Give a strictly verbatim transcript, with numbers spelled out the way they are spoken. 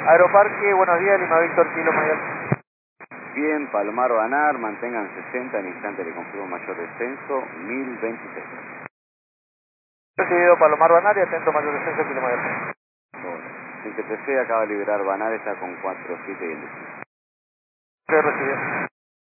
Aeroparque, buenos días, Lima Víctor, Kilo Mayor. Bien, Palomar Banar, mantengan sesenta, en instante le confirmo mayor descenso, mil veintiséis. Recibido Palomar Banar y atento mayor descenso, Kilo Mayor. Bueno, el T P C acaba de liberar Banar, está con cuatro siete y el destino. Sí, recibido.